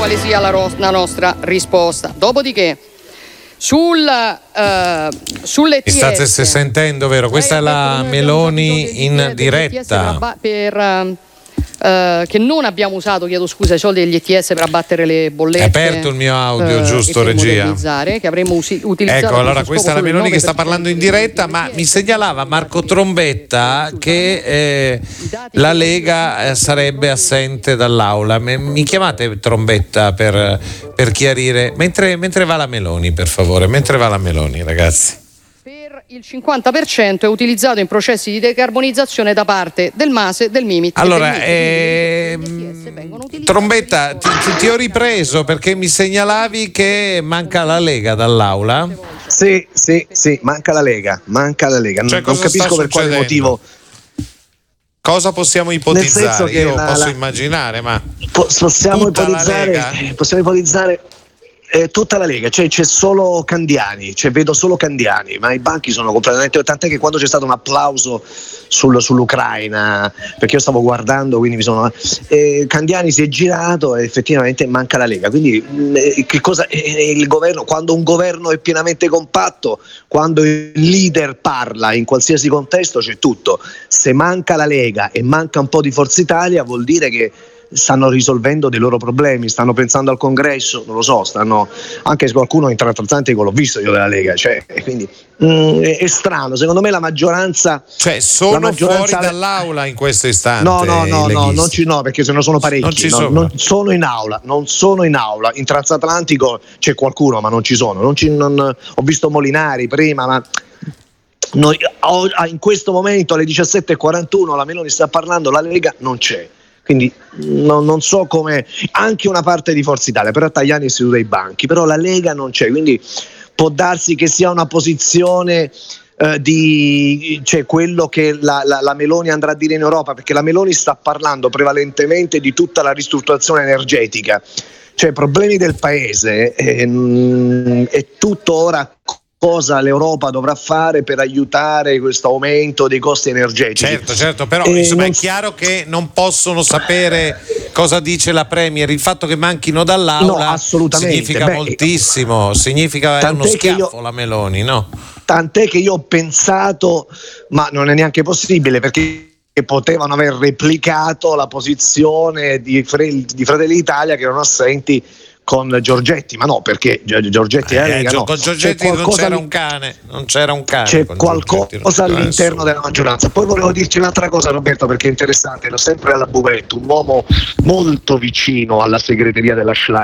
quale sia la nostra risposta. Dopodiché sulle mi state sentendo, vero? Questa è la Meloni in diretta. Che non abbiamo usato, chiedo scusa, i soldi degli ETS per abbattere le bollette. È aperto il mio audio, giusto, regia? Che avremmo utilizzato. Ecco, allora questa è la Meloni che sta parlando in diretta, ma mi segnalava Marco Trombetta che la Lega sarebbe assente dall'aula. Mi chiamate Trombetta per chiarire, mentre va la Meloni, per favore, mentre va la Meloni, ragazzi. Il 50% è utilizzato in processi di decarbonizzazione da parte del MASE, del MIMIT. Allora, Trombetta, ti ho ripreso perché mi segnalavi che manca la Lega dall'aula. Sì, manca la Lega. Cioè, non capisco per quale motivo. Cosa possiamo ipotizzare? Che io posso immaginare, ma possiamo ipotizzare tutta la Lega, cioè c'è solo Candiani, vedo solo Candiani, ma i banchi sono completamente, tant'è che quando c'è stato un applauso sull'Ucraina, perché io stavo guardando, quindi Candiani si è girato e effettivamente manca la Lega. Quindi che cosa il governo, quando un governo è pienamente compatto, quando il leader parla in qualsiasi contesto c'è tutto. Se manca la Lega e manca un po' di Forza Italia, vuol dire che stanno risolvendo dei loro problemi, stanno pensando al congresso, non lo so, anche se qualcuno in Atlantico l'ho visto io della Lega, quindi è strano, secondo me la maggioranza fuori dall'aula in questo istante. No, perché se ne sono parecchi, non sono in aula, in Transatlantico c'è qualcuno ma non ci sono, ho visto Molinari prima, ma in questo momento alle 17:41 la Meloni sta parlando, la Lega non c'è. Quindi non so come, anche una parte di Forza Italia, però Tajani è seduto ai banchi, però la Lega non c'è, quindi può darsi che sia una posizione quello che la Meloni andrà a dire in Europa, perché la Meloni sta parlando prevalentemente di tutta la ristrutturazione energetica, cioè problemi del paese, è tutto ora cosa l'Europa dovrà fare per aiutare questo aumento dei costi energetici. Certo, però insomma è chiaro che non possono sapere cosa dice la Premier. Il fatto che manchino dall'aula significa moltissimo, è uno schiaffo la Meloni, no? Tant'è che io ho pensato, ma non è neanche possibile, perché potevano aver replicato la posizione di Fratelli d'Italia, che erano assenti con Giorgetti, ma no, perché Giorgetti è Lega, no. Con Giorgetti non c'era un cane. C'è qualcosa all'interno della maggioranza. Poi volevo dirci un'altra cosa, Roberto, perché è interessante, ero sempre alla Buvette, un uomo molto vicino alla segreteria della Schlein.